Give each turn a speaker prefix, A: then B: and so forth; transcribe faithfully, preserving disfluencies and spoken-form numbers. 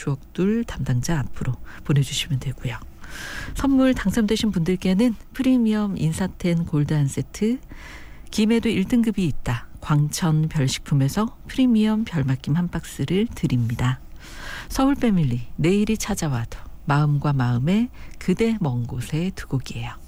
A: 추억들 담당자 앞으로 보내주시면 되고요. 선물 당첨되신 분들께는 프리미엄 인사텐 골드 한 세트, 김에도 일 등급이 있다 광천 별식품에서 프리미엄 별맛김 한 박스를 드립니다. 서울 패밀리 내일이 찾아와도 마음과 마음에 그대 먼 곳에 두 곡이에요.